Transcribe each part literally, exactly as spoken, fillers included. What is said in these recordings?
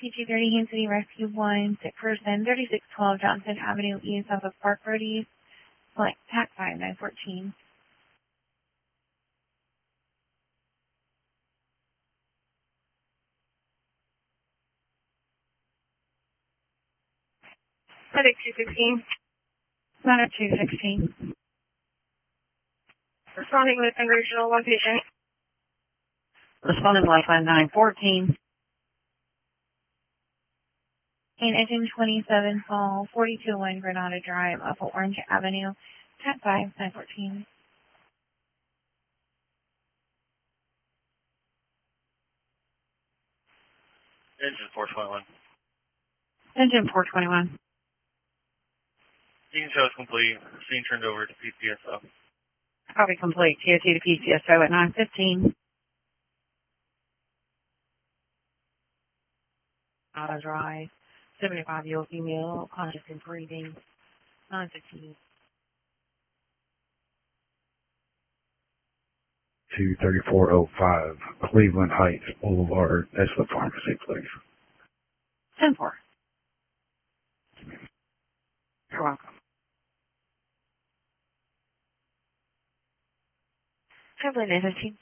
P G thirty, Haines City Rescue one, sick person, thirty-six twelve Johnson Avenue East, off of Park Road East, select T A C five nine fourteen. Medic two sixteen. Center two sixteen. Responding with a regional one patient. Responding Lifeline nine fourteen. And engine twenty-seven, call forty-two oh one Granada Drive, off of Orange Avenue, T A C five nine fourteen. Engine four twenty-one. Engine four twenty-one. Scene show is complete. Scene turned over to P C S O. Copy complete. T O T to P C S O at nine fifteen. Auto drive. seventy-five-year-old female, conscious and breathing. nine fifteen. two thirty-four oh five Cleveland Heights Boulevard. That's the pharmacy, please. ten four. You're welcome. Cleveland nine fifteen.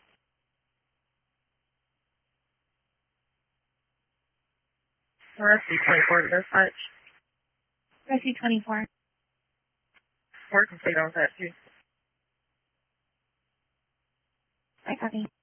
Rescue twenty-four, dispatch. Rescue twenty-four. Work complete on that too. I copy.